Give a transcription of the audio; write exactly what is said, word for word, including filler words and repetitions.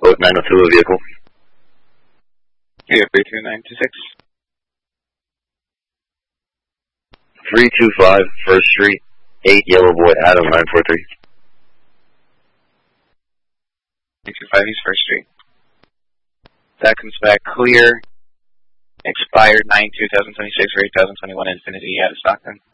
Boat nine oh two, a vehicle. Yeah, three two nine two six. three two five First Street, eight Yellow Boy Adam nine four three. three two five East First Street. That comes back clear. Expired nine two twenty twenty-six for eight thousand twenty-one Infinity out of Stockton.